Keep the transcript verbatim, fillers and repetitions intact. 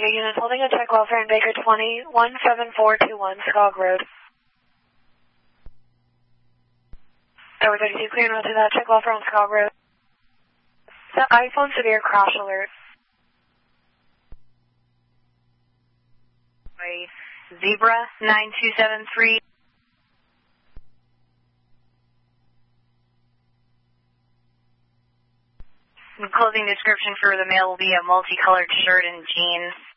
Omega units holding a check welfare in Baker twenty, one seven four two one, Skog Road. Tower thirty-two, clear north to that check welfare on Skog Road. The iPhone severe crash alert. Zebra nine two seven three. Clothing description for the male will be a multicolored shirt and jeans.